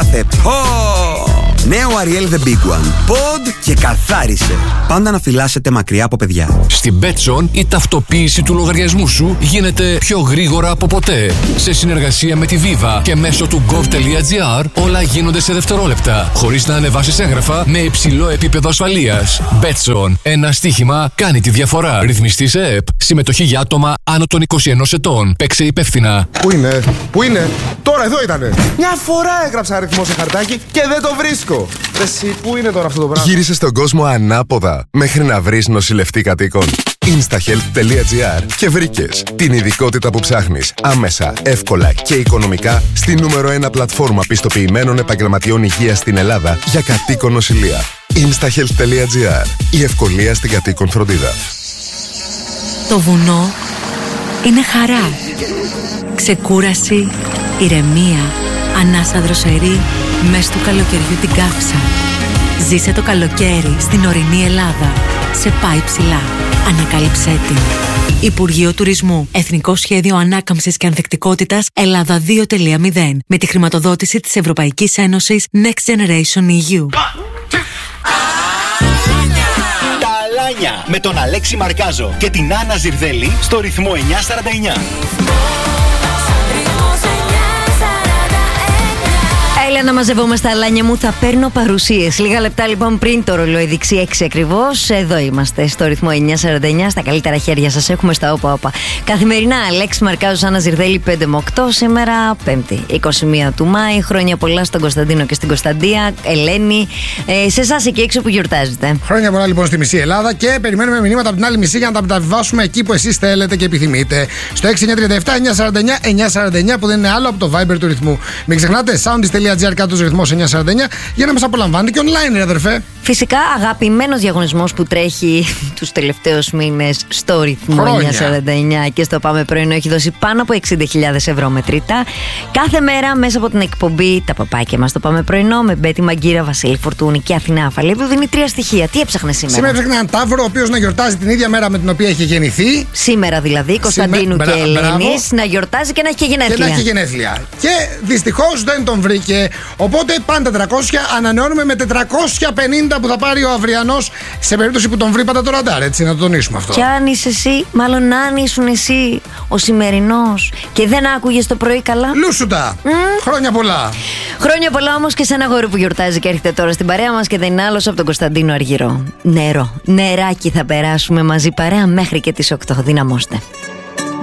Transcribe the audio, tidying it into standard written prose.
ήρθε. Νέο Ariel The Big One. Pod και καθάρισε. Πάντα να φυλάσσετε μακριά από παιδιά. Στην Betson η ταυτοποίηση του λογαριασμού σου γίνεται πιο γρήγορα από ποτέ. Σε συνεργασία με τη Viva και μέσω του gov.gr όλα γίνονται σε δευτερόλεπτα, χωρίς να ανεβάσεις έγγραφα, με υψηλό επίπεδο ασφαλείας. Betson. Ένα στοίχημα κάνει τη διαφορά. Ρυθμιστή σε ΕΠ. Συμμετοχή για άτομα άνω των 21 ετών. Παίξε υπεύθυνα. Πού είναι? Τώρα εδώ ήτανε. Μια φορά έγραψα αριθμό σε χαρτάκι και δεν το βρίσκω. Εσύ, πού είναι τώρα αυτό το πράγμα? Γύρισε στον κόσμο ανάποδα μέχρι να βρεις νοσηλευτή κατοίκων. Instahealth.gr και βρήκες την ειδικότητα που ψάχνεις άμεσα, εύκολα και οικονομικά στη νούμερο 1 πλατφόρμα πιστοποιημένων επαγγελματιών υγείας στην Ελλάδα για κατοίκον νοσηλεία. Instahealth.gr. Η ευκολία στην κατοίκον φροντίδα. Το βουνό είναι χαρά, ξεκούραση, ηρεμία, ανάσα δροσερή μες του καλοκαιριού την κάψα. Ζήσε το καλοκαίρι στην ορεινή Ελλάδα. Σε πάει ψηλά. Ανακάλυψέ την. Υπουργείο Τουρισμού. Εθνικό Σχέδιο Ανάκαμψης και Ανθεκτικότητας Ελλάδα 2.0. Με τη χρηματοδότηση της Ευρωπαϊκής Ένωσης Next Generation EU. Με τον Αλέξη Μαρκάζο και την Άννα Ζιρδέλη στο ρυθμό 949. Έλα να μαζευόμαστε, αλάνια μου, θα παίρνω παρουσίες. Λίγα λεπτά λοιπόν πριν το ρολόι δείξει 6 ακριβώς. Εδώ είμαστε στο ρυθμό 949. Στα καλύτερα χέρια σας έχουμε στα όπα. Καθημερινά Αλέξη Μαρκάζος, Άννα Ζιρδέλη 5 με 8. Σήμερα 5η 21 του Μάη. Χρόνια πολλά στον Κωνσταντίνο και στην Κωνσταντία. Ελένη, σε εσάς εκεί έξω που γιορτάζετε. Χρόνια πολλά λοιπόν στη μισή Ελλάδα και περιμένουμε μηνύματα από την άλλη μισή για να τα μεταβιβάσουμε εκεί που εσείς θέλετε και επιθυμείτε. Στο 6937-949-949 που δεν είναι άλλο από το Viber του ρυθμού. Μην ξεχνάτε soundis.gr κάτω ρυθμός 949 για να μας απολαμβάνετε και online, ρε αδερφέ. Φυσικά, αγαπημένος διαγωνισμός που τρέχει τους τελευταίους μήνες στο ρυθμό 949 και στο Πάμε Πρωινό έχει δώσει πάνω από 60.000 ευρώ μετρητά. Κάθε μέρα μέσα από την εκπομπή Τα Παπάκια μας το Πάμε Πρωινό με Μπέτη Μαγκύρα, Βασίλη Φορτούνη και Αθηνά Αφαλίπου δίνει 3 στοιχεία. Τι έψαχνε σήμερα? Σήμερα έψαχνε έναν Ταύρο ο οποίος να γιορτάζει την ίδια μέρα με την οποία έχει γεννηθεί. Σήμερα δηλαδή, Κωνσταντίνου και Ελένης, να γιορτάζει και να έχει και γενέθλια. Και να έχει γενέθλια. Και δυστυχώς δεν τον βρήκε. Οπότε πάντα 400 ανανεώνουμε με 450 που θα πάρει ο αυριανός σε περίπτωση που τον βρει πάντα το ραντάρ, έτσι να το τονίσουμε αυτό. Και αν είσαι εσύ, μάλλον αν ήσουν εσύ ο σημερινός και δεν άκουγες το πρωί καλά. Λούσουτα! Χρόνια πολλά! Χρόνια πολλά όμως και σε ένα γόρι που γιορτάζει και έρχεται τώρα στην παρέα μας και δεν είναι άλλος από τον Κωνσταντίνο Αργυρό. Νεράκι θα περάσουμε μαζί παρέα μέχρι και τις 8. Δυναμώστε.